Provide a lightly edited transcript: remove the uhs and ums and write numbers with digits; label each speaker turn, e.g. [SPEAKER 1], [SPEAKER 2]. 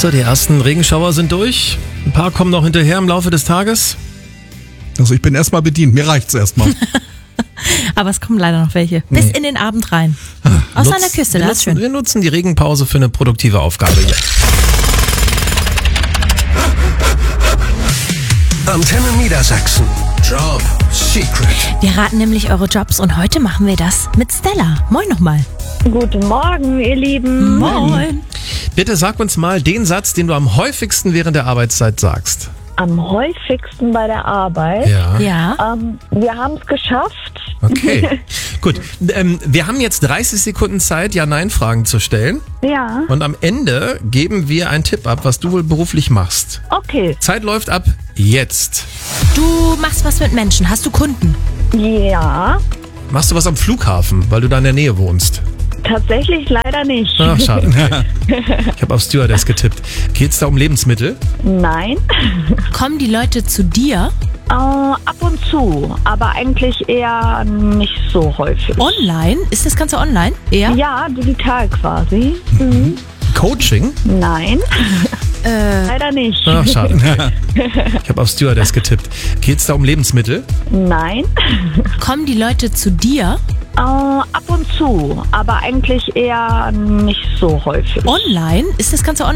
[SPEAKER 1] So, die ersten Regenschauer sind durch. Ein paar kommen noch hinterher im Laufe des Tages.
[SPEAKER 2] Also ich bin erstmal bedient, mir reicht's erstmal.
[SPEAKER 3] Aber es kommen leider noch welche. Bis in den Abend rein. Außer an der Küste, das ist schön.
[SPEAKER 1] Wir nutzen die Regenpause für eine produktive Aufgabe hier.
[SPEAKER 4] Antenne Niedersachsen. Job Secret.
[SPEAKER 3] Wir raten nämlich eure Jobs und heute machen wir das mit Stella. Moin nochmal.
[SPEAKER 5] Guten Morgen, ihr Lieben.
[SPEAKER 3] Moin.
[SPEAKER 1] Bitte sag uns mal den Satz, den du am häufigsten während der Arbeitszeit sagst.
[SPEAKER 5] Am häufigsten bei der Arbeit.
[SPEAKER 3] Ja.
[SPEAKER 5] Wir haben es geschafft.
[SPEAKER 1] Okay, gut. Wir haben jetzt 30 Sekunden Zeit, Ja-Nein-Fragen zu stellen.
[SPEAKER 5] Ja,
[SPEAKER 1] Und am Ende geben wir einen Tipp ab, was du wohl beruflich machst.
[SPEAKER 5] okay.
[SPEAKER 1] Zeit läuft ab jetzt.
[SPEAKER 3] Du machst was mit Menschen. Hast du Kunden?
[SPEAKER 5] Ja,
[SPEAKER 1] Machst du was am Flughafen, weil du da in der Nähe wohnst?
[SPEAKER 5] tatsächlich leider nicht.
[SPEAKER 1] Ach, schade. Ich habe auf Stewardess getippt. Geht's da um Lebensmittel?
[SPEAKER 5] Nein.
[SPEAKER 3] Kommen die Leute zu dir?
[SPEAKER 5] Ab und zu, aber eigentlich eher nicht so häufig.
[SPEAKER 3] Online? Ist das Ganze online? Eher?
[SPEAKER 5] Ja, digital quasi.
[SPEAKER 1] Coaching?
[SPEAKER 5] Nein. Leider nicht.
[SPEAKER 1] Ach, schade. Ich habe auf Stewardess getippt. Geht's da um Lebensmittel?
[SPEAKER 5] Nein.
[SPEAKER 3] Kommen die Leute zu dir?
[SPEAKER 5] Ab und zu, aber eigentlich eher nicht so häufig.
[SPEAKER 3] Online? Ist das Ganze online?